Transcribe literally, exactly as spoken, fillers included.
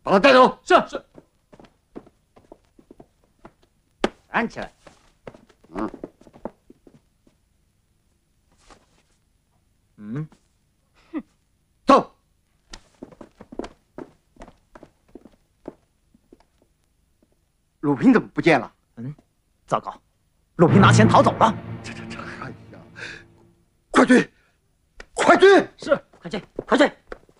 把他带走。 是是。 站起来。嗯。 嗯。 哼。走。鲁平怎么不见了？ 嗯，糟糕，鲁平拿钱逃走了。 这这这，哎呀！快追！快追！ 是，快追，快追！